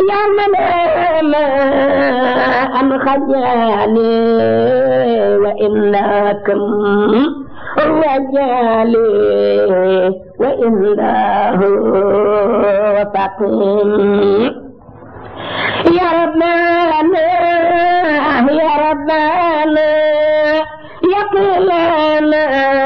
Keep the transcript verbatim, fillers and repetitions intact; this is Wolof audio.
يا من أن خجالي وإنكم رجالي وإنه فقيم يا ربنا يا ربنا يا قلنا